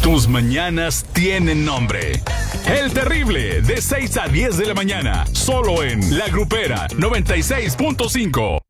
Tus mañanas tienen nombre. El Terrible, de 6 a 10 de la mañana, solo en La Grupera 96.5.